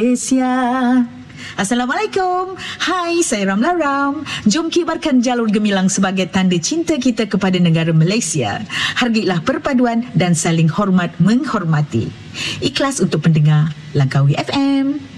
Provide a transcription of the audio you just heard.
Malaysia. Assalamualaikum. Hai, saya Ramla Ram. Jom kibarkan jalur gemilang sebagai tanda cinta kita kepada negara Malaysia. Hargailah perpaduan dan saling hormat menghormati. Ikhlas untuk pendengar Langkawi FM.